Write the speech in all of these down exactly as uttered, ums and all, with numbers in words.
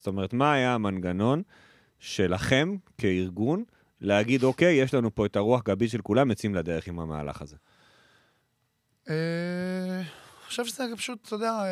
זאת אומרת, מה היה המנגנון שלכם כארגון, להגיד, אוקיי, יש לנו פה את הרוח גבית של כולם, יוצאים לדרך עם המהלך הזה? אני חושב שזה פשוט, אתה יודע,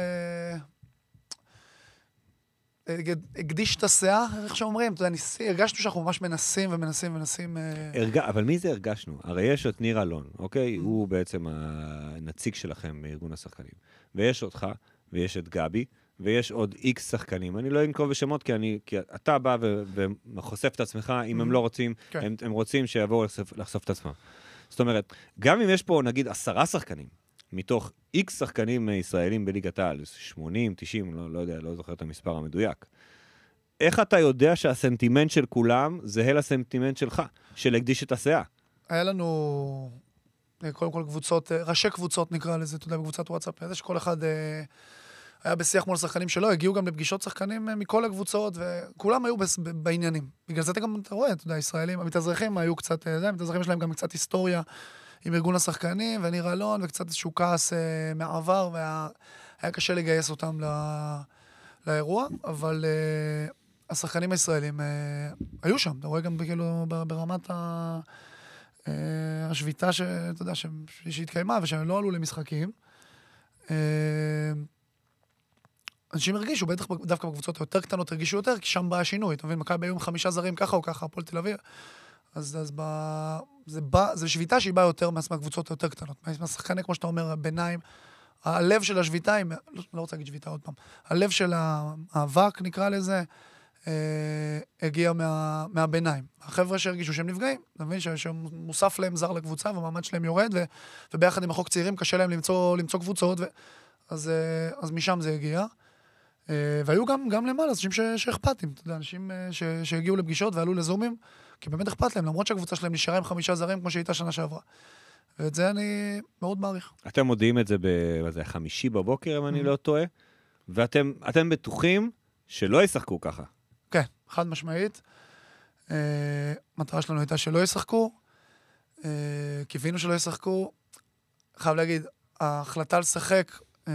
הקדיש את הסאה, איך שאומרים, אתה יודע, הרגשנו שאנחנו ממש מנסים ומנסים ומנסים... אבל מי זה הרגשנו? הרי יש את ניר אלון, אוקיי? הוא בעצם הנציג שלכם בארגון השחקנים. ויש אותך, ויש את גבי, ויש עוד איקס שחקנים. אני לא אנקוב בשמות, כי, אני, כי אתה בא ו, וחושף את עצמך, אם הם לא רוצים, כן. הם, הם רוצים שיבואו לחשוף, לחשוף את עצמם. זאת אומרת, גם אם יש פה, נגיד, עשרה שחקנים, מתוך איקס שחקנים ישראלים בליגת העל, שמונים, תשעים, לא, לא יודע, לא זוכר את המספר המדויק. איך אתה יודע שהסנטימנט של כולם זהה לסנטימנט שלך, של הקדיש את הסאה? היה לנו, קודם כל קבוצות, ראשי קבוצות נקרא לזה, אתה יודע, בקבוצת וואטסאפ, איזה שכל אחד... היה בשיח מול שחקנים שלו, הגיעו גם לפגישות שחקנים מכל הקבוצות, וכולם היו בעניינים. בגלל זה אתה גם, אתה רואה, אתה יודע, ישראלים, המתאזרחים היו קצת, המתאזרחים שלהם גם קצת היסטוריה עם ארגון השחקנים, וניר אלון, וקצת איזשהו כעס אה, מעבר, והיה קשה לגייס אותם לא, לאירוע, אבל אה, השחקנים הישראלים אה, היו שם, אתה רואה גם כאילו ברמת ה, אה, השביתה שאתה יודע, שהתקיימה, ושהם לא עלו למשחקים. אה, אנשים הרגישו, בטח דווקא בקבוצות היותר קטנות הרגישו יותר, כי שם בא השינוי, אתה מבין, מכבי היו עם חמישה זרים ככה או ככה, הפועל תל אביב, אז, אז ב... זה, בא, זה שביתה שהיא באה יותר מהקבוצות היותר קטנות, מהשחקני, כמו שאתה אומר, ביניים, הלב של השביתה, לא, לא רוצה להגיד שביתה עוד פעם, הלב של האבק, נקרא לזה, אה, הגיע מה, מהביניים. החבר'ה שהרגישו שהם נפגעים, אתה מבין, שמוסף להם זר לקבוצה, והמעמד שלהם יורד, ו, וביחד עם החוק צעירים קשה להם למצוא, למצוא קבוצות, ו, אז, אז משם זה הגיע. והיו גם, גם למעלה, אנשים שאכפתים, אתה יודע, אנשים שהגיעו לפגישות ועלו לזומים, כי באמת אכפת להם, למרות שהקבוצה שלהם נשארה עם חמישה זרים, כמו שהייתה שנה שעברה. ואת זה אני מאוד מעריך. אתם מודיעים את זה בחמישי בבוקר, אם אני לא טועה, ואתם אתם בטוחים שלא ישחקו ככה. כן, חד משמעית. מטרה שלנו הייתה שלא ישחקו, קיווינו שלא ישחקו. חייב להגיד, ההחלטה לשחק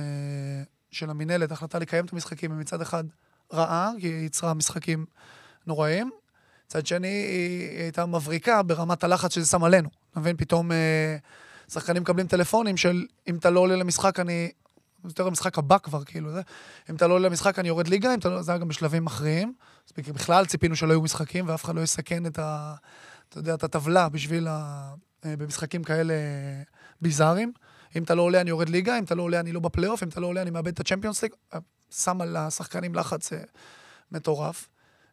של המנהלת, החלטה לקיים את המשחקים, מצד אחד רעה, כי היא יצרה משחקים נוראים, מצד שני היא הייתה מבריקה ברמת הלחץ שזה שם עלינו. נבין, פתאום אה, שחקנים מקבלים טלפונים של אם אתה לא עולה למשחק, אני, יותר למשחק הבא כבר, כאילו, זה, אם אתה לא עולה למשחק, אני יורד ליגה, אם אתה לא, זה היה גם בשלבים מכריעים, אז בכלל ציפינו שלא היו משחקים, ואף אחד לא יסכן את ה, אתה יודע, את הטבלה בשביל ה, במשחקים כאלה ביזאריים. אם אתה לא עולה, אני יורד ליגה, אם אתה לא עולה, אני לא בפלייאוף, אם אתה לא עולה, אני מאבד את הצ'מפיונס ליג, שם על השחקנים לחץ מטורף.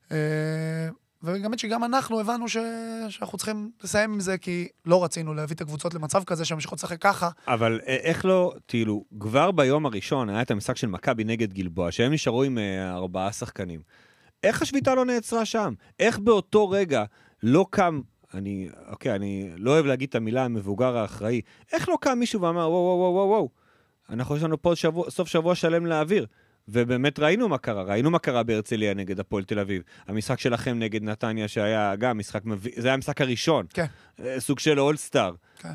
וגם שגם אנחנו הבנו ש... שאנחנו צריכים לסיים עם זה, כי לא רצינו להביא את הקבוצות למצב כזה, שהמשכות שחק ככה. אבל איך לא, תהילו, כבר ביום הראשון היה את המשחק של מכבי נגד גלבוע, שהם נשארו עם ארבעה שחקנים. איך השביתה לא נעצרה שם? איך באותו רגע לא קם... אני, אוקיי, אני לא אוהב להגיד את המילה המבוגר האחראי. איך לא קם מישהו ואמר, וואו, וואו, וואו, וואו, וואו. אנחנו יש לנו פה שבוע, סוף שבוע שלם להעביר. ובאמת ראינו מה קרה. ראינו מה קרה בהרצליה נגד הפועל תל אביב. המשחק שלכם נגד נתניה שהיה גם משחק, זה היה המשחק הראשון. כן. סוג של אולסטאר. כן.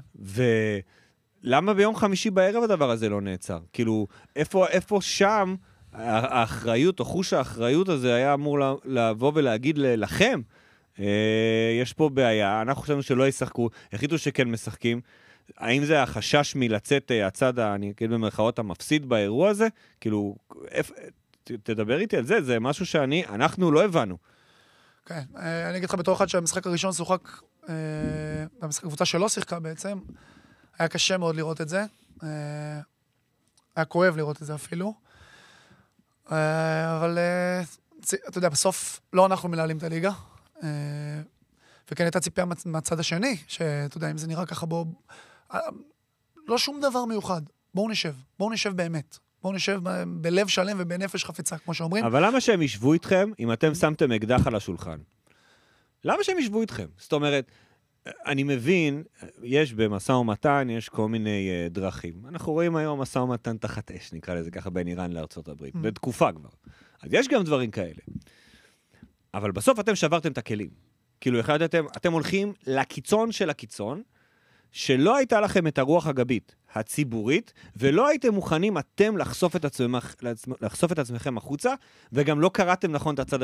ולמה ביום חמישי בערב הדבר הזה לא נעצר? כאילו, איפה, איפה שם האחריות, או חוש האחריות הזה היה אמור לבוא ולהגיד לכם, יש פה בעיה, אנחנו חושבים שלא ישחקו, החליטו שכן משחקים, האם זה החשש מלצאת הצד, אני אגיד במרכאות, המפסיד באירוע הזה? כאילו, תדבר איתי על זה, זה משהו שאני, אנחנו לא הבנו. כן, אני אגיד לך בתור אחד שהמשחק הראשון שוחק, הקבוצה שלא שיחקה בעצם, היה קשה מאוד לראות את זה, היה כואב לראות את זה אפילו, אבל אתה יודע, בסוף לא אנחנו מנהלים את הליגה, וכן הייתה ציפייה מהצד השני, שאתה יודע, אם זה נראה ככה בו, לא שום דבר מיוחד, בואו נשב, בואו נשב באמת, בואו נשב בלב שלם ובנפש חפצה, כמו שאומרים. אבל למה שהם ישבו איתכם, אם אתם שמתם אקדח על השולחן? למה שהם ישבו איתכם? זאת אומרת, אני מבין, יש במשא ומתן, יש כל מיני uh, דרכים. אנחנו רואים היום משא ומתן תחת אש, נקרא לזה ככה, בין איראן לארצות הברית, mm. בתקופה כבר. אז יש גם דברים כאלה. אבל בסוף אתם שברתם את הכלים. כאילו, החלטתם, אתם הולכים לקיצון של הקיצון, שלא הייתה לכם את הרוח הגבית הציבורית, ולא הייתם מוכנים אתם לחשוף את עצמכם, לחשוף את עצמכם החוצה, וגם לא קראתם נכון את הצד